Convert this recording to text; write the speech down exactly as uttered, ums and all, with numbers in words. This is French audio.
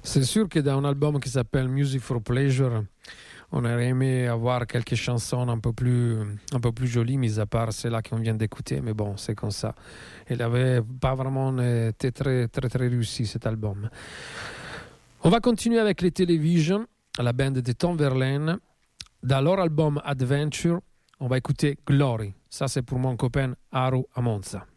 C'est sûr que dans un album qui s'appelle Music for Pleasure, on aurait aimé avoir quelques chansons un peu plus, un peu plus jolies, mis à part celle-là qu'on vient d'écouter, mais bon, c'est comme ça. Il n'avait pas vraiment été très, très, très réussi cet album. On va continuer avec les Television, la band de Tom Verlaine. Dans leur album Adventure, on va écouter Glory. Ça, c'est pour mon copain Haru à Monza.